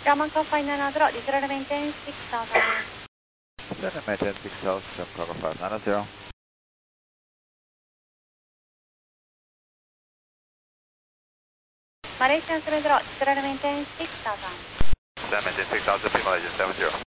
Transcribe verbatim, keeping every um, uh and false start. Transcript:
Brahman five nine zero, descend maintain six thousand. Descend maintain six thousand, Cargo five nine zero. Malaysian seven zero, descend maintain six thousand. Descend maintain six thousand, Malaysian seven zero.